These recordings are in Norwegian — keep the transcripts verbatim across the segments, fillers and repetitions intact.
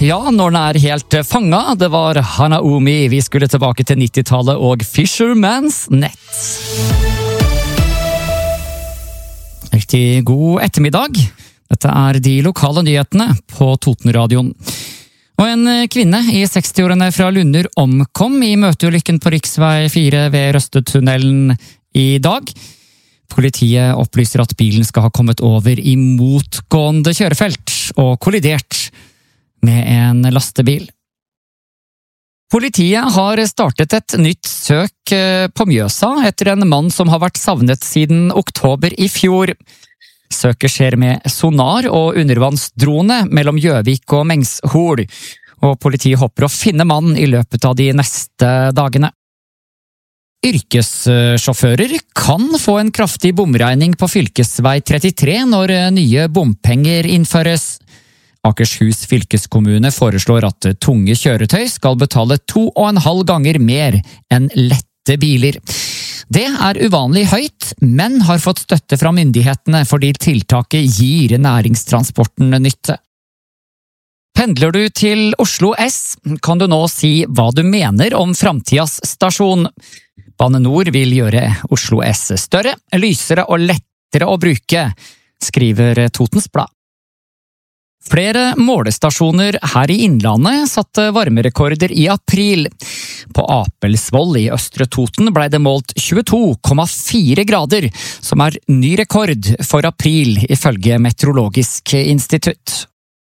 ja, når den er helt fanget. Det var Hanaomi. Vi skulle tilbake til nittitallet og Fisherman's Net. Riktig god ettermiddag. Dette er de lokale nyhetene på Totenradioen. Og en kvinne i sekstiårene fra Lunder omkom i møteulykken på riksvei fire ved Røstetunnelen i dag. Politiet opplyser at bilen skal ha kommet over i motgående kjørefelt og kollidert med en lastebil. Politiet har startet et nytt søk på Mjøsa etter en mann som har vært savnet siden oktober i fjor. Søket skjer med sonar og undervannsdrone mellom Gjøvik og Mengshol, og politiet håper å finne mannen i løpet av de neste dagene. Yrkessjåfører kan få en kraftig bomregning på fylkesvei trettitre når nye bompenger innføres. Akershus fylkeskommune foreslår at tunge kjøretøy skal betale to og en halv ganger mer enn lette biler. Det er uvanlig høyt, men har fått støtte fra myndighetene fordi tiltaket gir næringstransporten nytte. Pendler du til Oslo S, kan du nå si hva du mener om fremtidas stasjon. Bane Nor vil gjøre Oslo S større, lysere og lettere å bruke, skriver Totens Blad. Flere målestasjoner her i Innlandet satte varmerekorder i april. På Apelsvoll i Østre Toten ble det målt tjueto komma fire grader, som er ny rekord for april ifølge Meteorologisk institutt.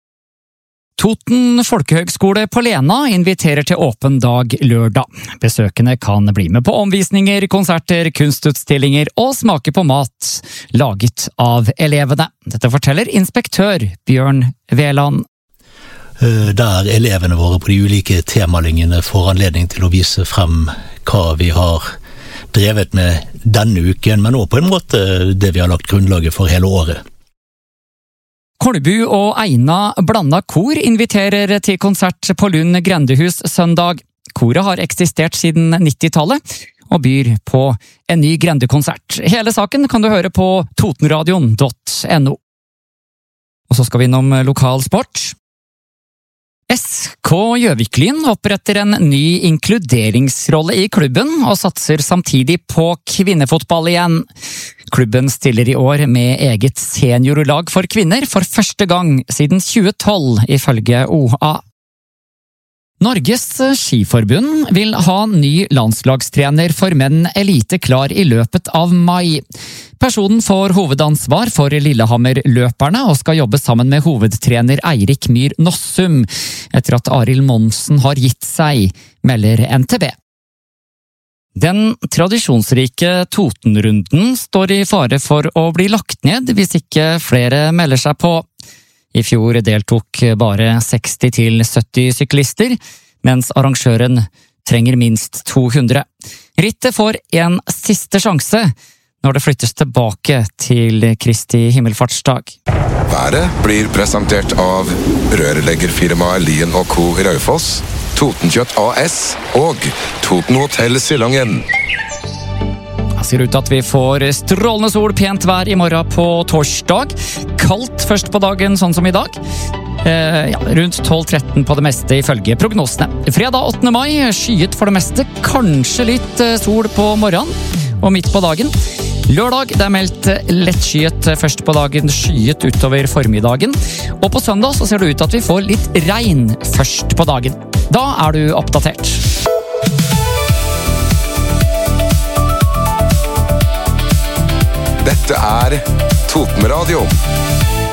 Toten Folkehøgskole på Lena inviterer til åpen dag lørdag. Besøkende kan bli med på omvisninger, konserter, kunstutstillinger og smake på mat laget av elevene. Dette forteller inspektør Bjørn Veland. Der elevene våre på de ulike temalinjene får anledning til å vise frem hva vi har drevet med denne uken, men også på en måte det vi har lagt grunnlaget for hele året. Kolbu og Eina Blanda Kor inviterer til konsert på Lund Grendehus søndag. Koret har eksistert siden nittitallet og byr på en ny grendekonsert. Hele saken kan du høre på totenradion punktum no. Og så skal vi innom lokal sport. S K Gjøviklyn oppretter en ny inkluderingsrolle i klubben og satser samtidig på kvinnefotball igjen. Klubben stiller i år med eget seniorlag for kvinner for første gang siden tjue tolv, ifølge O A. Norges skiforbund vil ha ny landslagstrener for menn elite klar i løpet av mai. Personen får hovedansvar for Lillehammer-løperne og skal jobbe sammen med hovedtrener Eirik Myhr Nossum, etter at Arild Monsen har gitt seg, melder N T B. Den tradisjonsrike Totenrunden står i fare for å bli lagt ned hvis ikke flere melder seg på. I fjor deltok bare seksti til sytti syklister, mens arrangøren trenger minst to hundre. Rittet får en siste sjanse når det flyttes tilbake til Kristi himmelfartsdag. Været blir presentert av rørleggerfirmaet Lien og Co. i Raufoss, Totenkjøtt A S og Toten Hotel Silangen. Det ser ut til at vi får strålende sol, pent vær i morgen på torsdag. Kaldt først på dagen, sånn som i dag. Eh, ja, rundt tolv tretten på det meste ifølge prognosene. Fredag åttende mai, skyet for det meste. Kanskje litt sol på morgenen og midt på dagen. Lørdag, det er meldt lettskyet først på dagen, skyet utover formiddagen. Og på søndag så ser det ut til at vi får litt regn først på dagen. Da er du oppdatert. Dette er Totenradio.